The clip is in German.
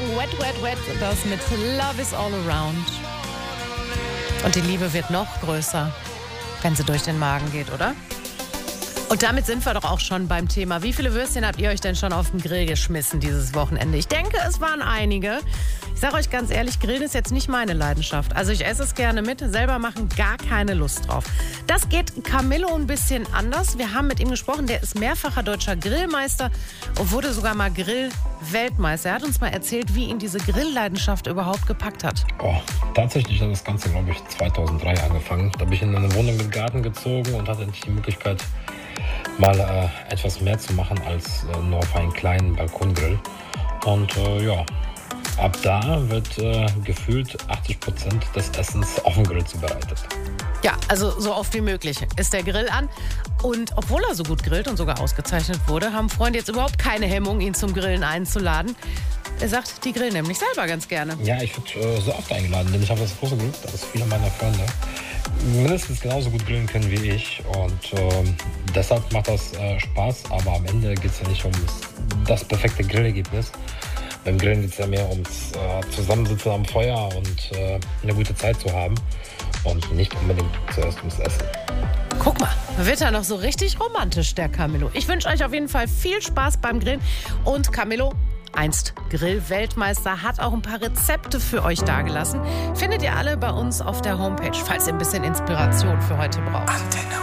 Song Wet, Wet, Wet, das mit Love is All Around. Und die Liebe wird noch größer, wenn sie durch den Magen geht, oder? Und damit sind wir doch auch schon beim Thema. Wie viele Würstchen habt ihr euch denn schon auf den Grill geschmissen dieses Wochenende? Ich denke, es waren einige. Ich sage euch ganz ehrlich, Grillen ist jetzt nicht meine Leidenschaft. Also ich esse es gerne mit, selber machen gar keine Lust drauf. Das geht Camillo ein bisschen anders. Wir haben mit ihm gesprochen, der ist mehrfacher deutscher Grillmeister und wurde sogar mal Grill-Weltmeister. Er hat uns mal erzählt, wie ihn diese Grillleidenschaft überhaupt gepackt hat. Tatsächlich hat das Ganze, glaube ich, 2003 angefangen. Da bin ich in eine Wohnung mit Garten gezogen und hatte endlich die Möglichkeit, mal etwas mehr zu machen als nur auf einen kleinen Balkongrill. Und ab da wird gefühlt 80% des Essens auf dem Grill zubereitet. Ja, also so oft wie möglich ist der Grill an. Und obwohl er so gut grillt und sogar ausgezeichnet wurde, haben Freunde jetzt überhaupt keine Hemmung, ihn zum Grillen einzuladen. Er sagt, die grillen nämlich selber ganz gerne. Ja, ich werde so oft eingeladen, denn ich habe das große Glück, dass viele meiner Freunde mindestens genauso gut grillen können wie ich. Und deshalb macht das Spaß. Aber am Ende geht es ja nicht um das perfekte Grillergebnis. Beim Grillen geht es ja mehr ums Zusammensitzen am Feuer und eine gute Zeit zu haben. Und nicht unbedingt zuerst ums Essen. Guck mal, wird er noch so richtig romantisch, der Camillo. Ich wünsche euch auf jeden Fall viel Spaß beim Grillen. Und Camillo, einst Grill-Weltmeister, hat auch ein paar Rezepte für euch dagelassen. Findet ihr alle bei uns auf der Homepage, falls ihr ein bisschen Inspiration für heute braucht. Antenne